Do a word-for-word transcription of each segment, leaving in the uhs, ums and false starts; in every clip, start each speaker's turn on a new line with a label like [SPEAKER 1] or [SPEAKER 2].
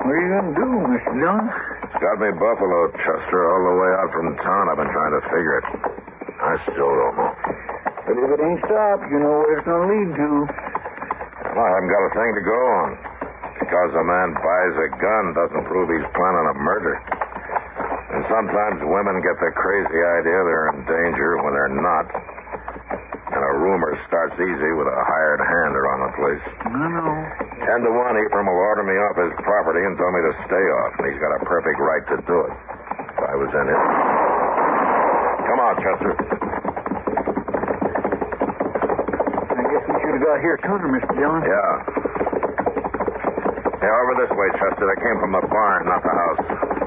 [SPEAKER 1] What are you going to do, Mister Dillon?
[SPEAKER 2] It's got me buffaloed, Chester, all the way out from town. I've been trying to figure it. I still don't know.
[SPEAKER 1] But if it ain't stopped, you know where it's going to lead to.
[SPEAKER 2] Well, I haven't got a thing to go on. Because a man buys a gun doesn't prove he's planning a murder. And sometimes women get the crazy idea they're in danger when they're not. And a rumor starts easy with a hired hand around the place.
[SPEAKER 1] I know.
[SPEAKER 2] Ten to one, Ephraim will order me off his property and tell me to stay off. And he's got a perfect right to do it. If I was in it. Come on, Chester.
[SPEAKER 1] I guess we should have got here sooner, Mister Dillon.
[SPEAKER 2] Yeah. Yeah, over this way, Chester. They came from the barn, not the house.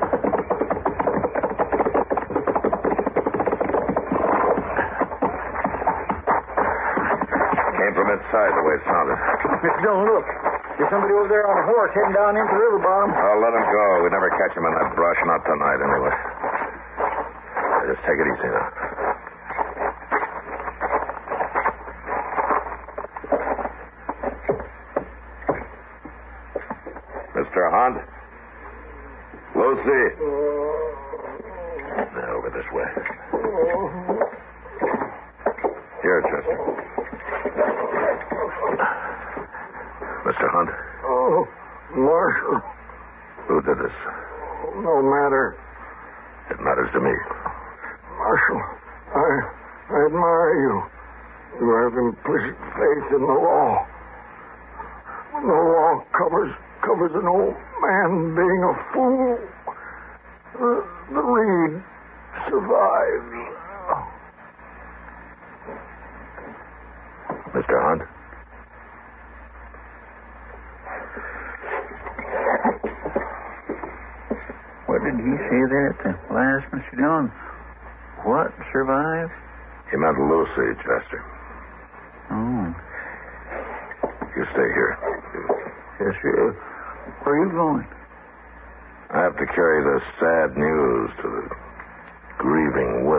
[SPEAKER 2] Came from inside, the way it sounded.
[SPEAKER 1] Mister Dillon, look. There's somebody over there on a horse heading down into the river bottom.
[SPEAKER 2] Oh, let him go. We'd never catch him in that brush, not tonight, anyway. Just take it easy now. Mister Hunt? Lucy? Now, over this way. Here, Chester. Mister Hunt?
[SPEAKER 3] Oh, Marshal.
[SPEAKER 2] Who did this?
[SPEAKER 3] No matter.
[SPEAKER 2] It matters to me.
[SPEAKER 3] Marshal, I, I admire you. You have implicit faith in the law. When the law covers covers an old man being a fool, the, the reed survives.
[SPEAKER 2] Mister Hunt?
[SPEAKER 1] What did he say there at the last, Mister Dillon? What survived?
[SPEAKER 2] He meant Lucy, Chester.
[SPEAKER 1] Oh.
[SPEAKER 2] You stay here.
[SPEAKER 1] Yes, sir. Where are you going?
[SPEAKER 2] I have to carry the sad news to the grieving widow.